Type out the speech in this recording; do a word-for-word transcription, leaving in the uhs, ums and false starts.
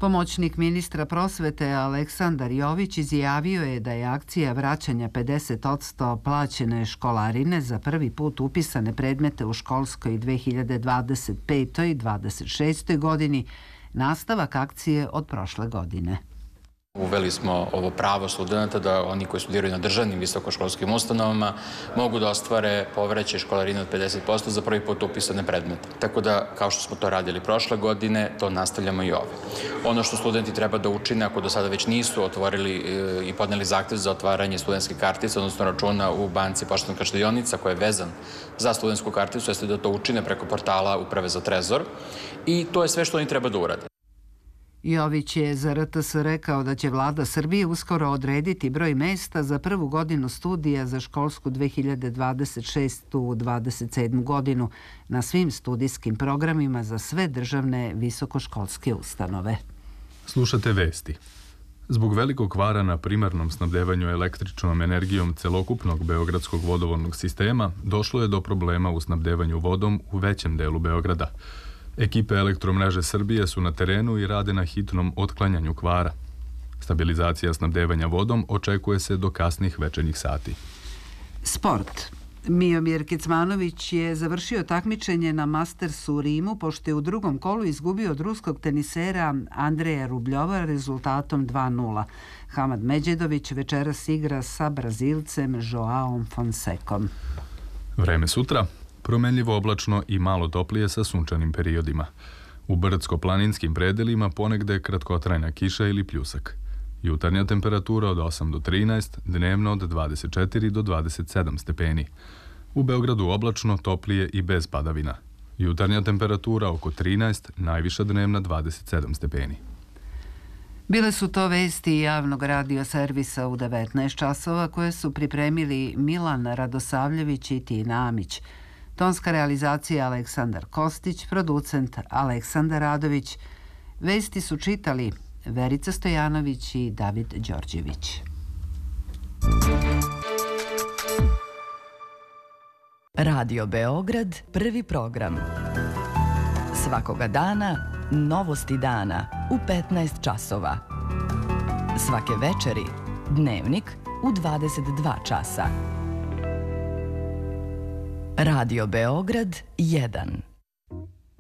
Pomoćnik ministra prosvete Aleksandar Jović izjavio je da je akcija vraćanja pedeset posto plaćene školarine za prvi put upisane predmete u školskoj dve hiljade dvadeset petoj dvadeset šestoj godini nastavak akcije od prošle godine. Uveli smo ovo pravo studenta da oni koji studiraju na državnim visokoškolskim ustanovama mogu da ostvare povraćaj školarine od pedeset posto za prvi put upisane predmete. Tako da, kao što smo to radili prošle godine, to nastavljamo i ove. Ono što studenti treba da učine, ako do sada već nisu otvorili i podneli zahtev za otvaranje studentske kartice, odnosno računa u banci Poštanska štedionica koja je vezan za studentsku karticu, jeste da to učine preko portala Uprave za trezor i to je sve što oni treba da urade. Jović je za R T S rekao da će vlada Srbije uskoro odrediti broj mesta za prvu godinu studija za školsku dve hiljade dvadeset šestu dvadeset sedmu godinu na svim studijskim programima za sve državne visokoškolske ustanove. Slušate vesti. Zbog velikog kvara na primarnom snabdevanju električnom energijom celokupnog beogradskog vodovodnog sistema došlo je do problema u snabdevanju vodom u većem delu Beograda. Ekipe Elektromreže Srbije su na terenu i rade na hitnom otklanjanju kvara. Stabilizacija snabdevanja vodom očekuje se do kasnih večernjih sati. Sport. Miomir Kecmanović je završio takmičenje na Mastersu u Rimu pošto je u drugom kolu izgubio od ruskog tenisera Andreja Rubljova rezultatom dva nula. Hamad Međedović večeras igra sa Brazilcem Joaom Fonsecom. Vreme sutra. Promenljivo oblačno i malo toplije sa sunčanim periodima. U brdsko-planinskim predelima ponegde kratkotrajna kiša ili pljusak. Jutarnja temperatura od osam do trinaest, dnevno od dvadeset četiri do dvadeset sedam stepeni. U Beogradu oblačno, toplije i bez padavina. Jutarnja temperatura oko trinaest, najviša dnevna dvadeset sedam stepeni. Bile su to vesti javnog radio servisa u devetnaest časova koje su pripremili Milan Radosavljević i Tina Amić. Tonska realizacija Aleksandar Kostić, producent Aleksandar Radović. Vesti su čitali Verica Stojanović i David Đorđević. Radio Beograd, prvi program. Svakoga dana, novosti dana u petnaest časova. Svake večeri, dnevnik u dvadeset dva časa. Radio Beograd jedan.